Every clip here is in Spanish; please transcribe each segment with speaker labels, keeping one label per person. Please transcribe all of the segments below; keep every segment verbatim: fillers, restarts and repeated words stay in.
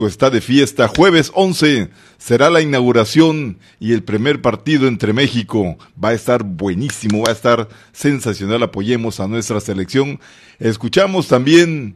Speaker 1: Está de fiesta. Jueves once será la inauguración y el primer partido entre México. Va a estar buenísimo, va a estar sensacional. Apoyemos a nuestra selección. Escuchamos también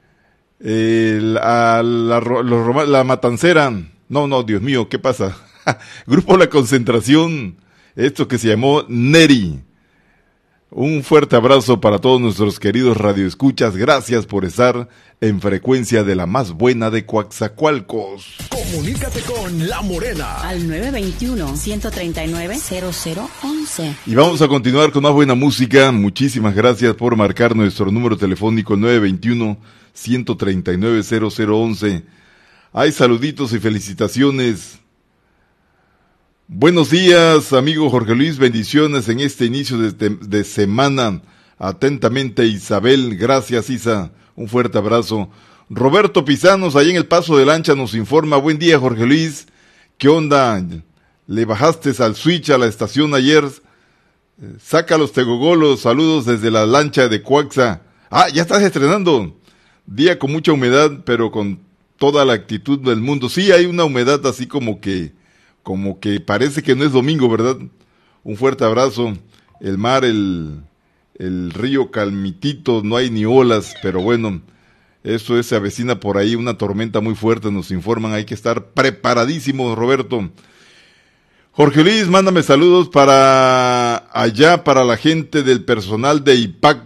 Speaker 1: eh, la, la, la, la Matancera. No, no, Dios mío, ¿qué pasa? Grupo La Concentración, esto que se llamó Neri. Un fuerte abrazo para todos nuestros queridos radioescuchas. Gracias por estar en frecuencia de la más buena de Coatzacoalcos.
Speaker 2: Comunícate con La Morena
Speaker 3: al nueve veintiuno, ciento treinta y nueve, cero cero once.
Speaker 1: Y vamos a continuar con más buena música. Muchísimas gracias por marcar nuestro número telefónico nueve veintiuno, ciento treinta y nueve, cero cero once. Hay saluditos y felicitaciones. Buenos días, amigo Jorge Luis, bendiciones en este inicio de, de, de semana. Atentamente, Isabel, gracias, Isa, un fuerte abrazo. Roberto Pizanos, ahí en el Paso de Lancha, nos informa, buen día, Jorge Luis, ¿qué onda? ¿Le bajaste al switch a la estación ayer? Saca los tegogolos, saludos desde la lancha de Coaxa. Ah, ya estás estrenando. Día con mucha humedad, pero con toda la actitud del mundo. Sí, hay una humedad así como que... como que parece que no es domingo, ¿verdad? Un fuerte abrazo. El mar, el, el río calmitito, no hay ni olas, pero bueno, eso es, se avecina por ahí una tormenta muy fuerte, nos informan, hay que estar preparadísimos, Roberto. Jorge Luis, mándame saludos para allá, para la gente del personal de I P A C,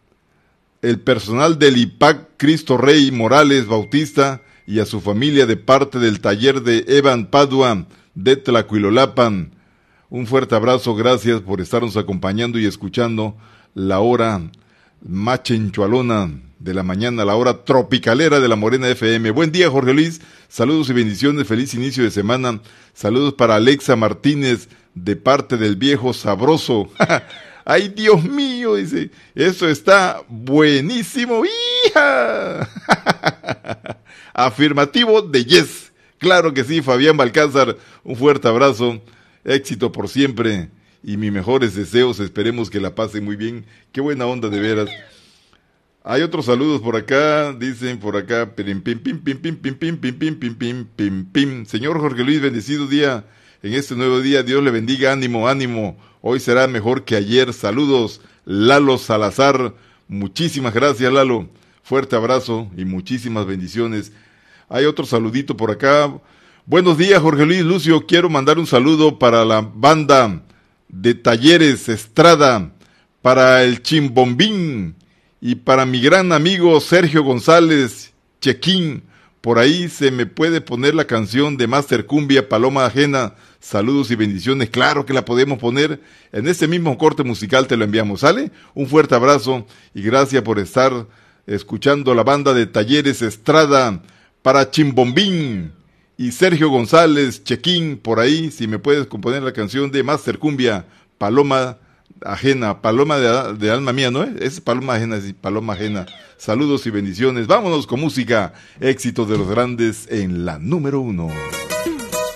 Speaker 1: el personal del I P A C, Cristo Rey Morales Bautista, y a su familia de parte del taller de Evan Padua, de Tlacuilolapan. Un fuerte abrazo, gracias por estarnos acompañando y escuchando la hora machenchualona de la mañana, la hora tropicalera de la Morena F M. Buen día, Jorge Luis, saludos y bendiciones, feliz inicio de semana. Saludos para Alexa Martínez, de parte del viejo sabroso. ¡Ay, Dios mío! Dice, eso está buenísimo, hija. Afirmativo de yes. Claro que sí, Fabián Balcázar, un fuerte abrazo, éxito por siempre y mis mejores deseos, esperemos que la pase muy bien, qué buena onda de veras. Hay otros saludos por acá, dicen por acá, pim, pim, pim, pim, pim, pim, pim, pim, pim, pim, pim, pim, pim. Señor Jorge Luis, bendecido día, en este nuevo día, Dios le bendiga, ánimo, ánimo, hoy será mejor que ayer, saludos, Lalo Salazar, muchísimas gracias Lalo, fuerte abrazo y muchísimas bendiciones. Hay otro saludito por acá. Buenos días, Jorge Luis, Lucio. Quiero mandar un saludo para la banda de Talleres Estrada, para el Chimbombín y para mi gran amigo Sergio González Chequín. Por ahí se me puede poner la canción de Master Cumbia, Paloma Ajena. Saludos y bendiciones. Claro que la podemos poner. En este mismo corte musical te lo enviamos. ¿Sale? Un fuerte abrazo y gracias por estar escuchando la banda de Talleres Estrada. Para Chimbombín y Sergio González Chequín, por ahí, si me puedes componer la canción de Master Cumbia, Paloma Ajena, Paloma de, de alma mía, ¿no? Es Paloma Ajena, sí, Paloma Ajena. Saludos y bendiciones. Vámonos con música, éxitos de los grandes en la número uno.